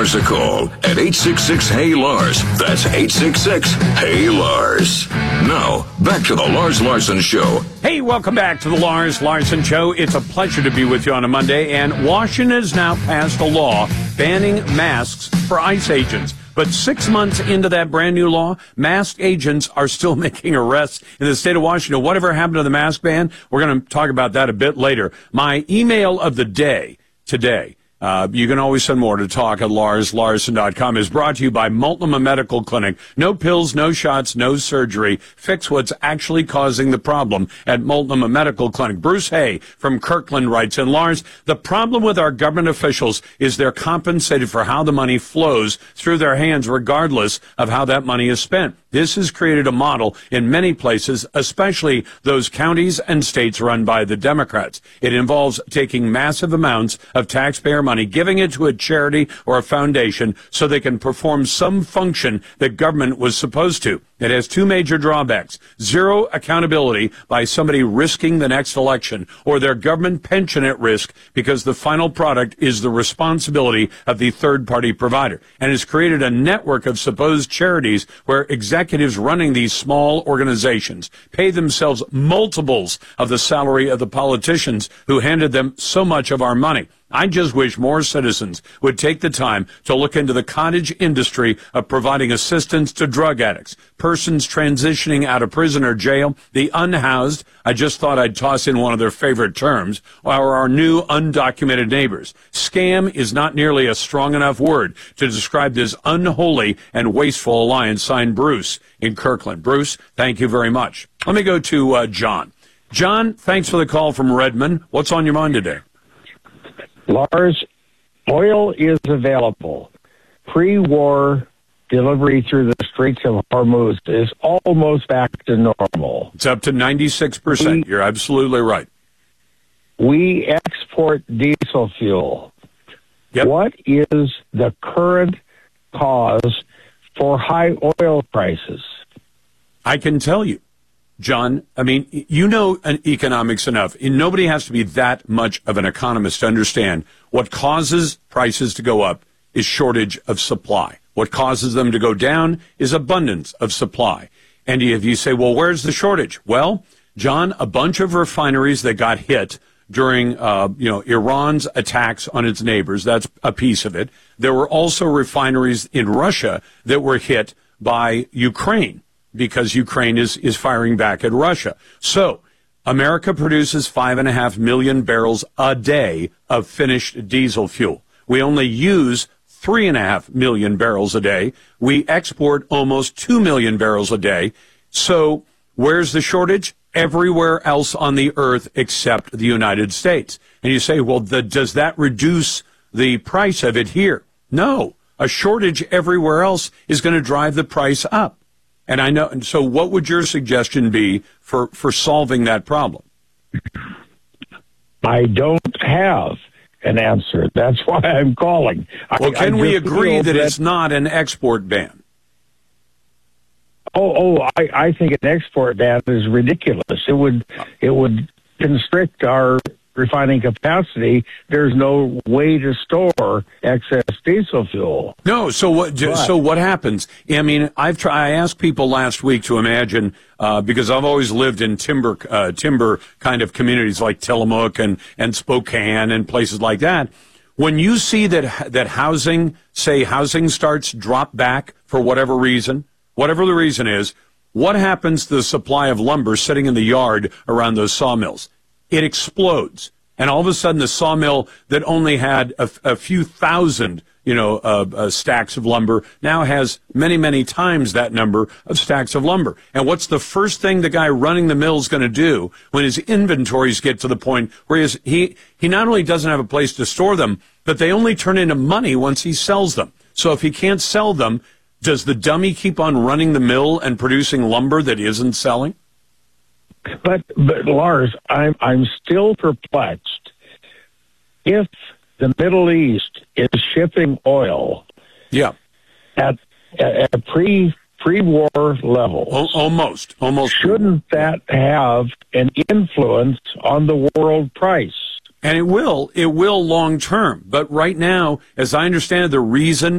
Lars a call at 866-HEY-LARS. That's 866-HEY-LARS. Now, back to the Lars Larson Show. Hey, welcome back to the Lars Larson Show. It's a pleasure to be with you on a Monday, and Washington has now passed a law banning masks for ICE agents. But 6 months into that brand new law, masked agents are still making arrests in the state of Washington. Whatever happened to the mask ban? We're going to talk about that a bit later. My email of the day today, you can always send more to talk at LarsLarson.com, is brought to you by Multnomah Medical Clinic. No pills, no shots, no surgery. Fix what's actually causing the problem at Multnomah Medical Clinic. Bruce Hay from Kirkland writes, and Lars, the problem with our government officials is they're compensated for how the money flows through their hands regardless of how that money is spent. This has created a model in many places, especially those counties and states run by the Democrats. It involves taking massive amounts of taxpayer money, giving it to a charity or a foundation so they can perform some function that government was supposed to. It has two major drawbacks: zero accountability by somebody risking the next election, or their government pension at risk because the final product is the responsibility of the third-party provider. And it's created a network of supposed charities where executives running these small organizations pay themselves multiples of the salary of the politicians who handed them so much of our money. I just wish more citizens would take the time to look into the cottage industry of providing assistance to drug addicts, persons transitioning out of prison or jail, the unhoused. I just thought I'd toss in one of their favorite terms, or our new undocumented neighbors. Scam is not nearly a strong enough word to describe this unholy and wasteful alliance. Signed, Bruce in Kirkland. Bruce, thank you very much. Let me go to John. John, thanks for the call from Redmond. What's on your mind today? Lars, oil is available. Pre-war delivery through the Straits of Hormuz is almost back to normal. It's up to 96%. You're absolutely right. We export diesel fuel. Yep. What is the current cause for high oil prices? I can tell you, John. I mean, you know economics enough. Nobody has to be that much of an economist to understand what causes prices to go up is shortage of supply. What causes them to go down is abundance of supply. And if you say, well, where's the shortage? Well, John, a bunch of refineries that got hit during, Iran's attacks on its neighbors. That's a piece of it. There were also refineries in Russia that were hit by Ukraine, because Ukraine is firing back at Russia. So America produces 5.5 million barrels a day of finished diesel fuel. We only use 3.5 million barrels a day. We export almost 2 million barrels a day. So where's the shortage? Everywhere else on the earth except the United States. And you say, well, does that reduce the price of it here? No. A shortage everywhere else is going to drive the price up. And I know. And so what would your suggestion be for solving that problem? I don't have an answer. That's why I'm calling. Well, can we agree that it's not an export ban? I think an export ban is ridiculous. It would constrict our refining capacity. There's no way to store excess diesel fuel. No. So what happens? I mean, I asked people last week to imagine, because I've always lived in timber kind of communities like Tillamook and Spokane and places like that. When you see that housing starts drop back for whatever the reason is, what happens to the supply of lumber sitting in the yard around those sawmills? It explodes. And all of a sudden, the sawmill that only had a few thousand, stacks of lumber now has many, many times that number of stacks of lumber. And what's the first thing the guy running the mill is going to do when his inventories get to the point where he not only doesn't have a place to store them, but they only turn into money once he sells them. So if he can't sell them, does the dummy keep on running the mill and producing lumber that isn't selling? But Lars, I'm still perplexed. If the Middle East is shipping oil, at pre-war levels, almost, shouldn't that have an influence on the world price? And it will long term. But right now, as I understand it, the reason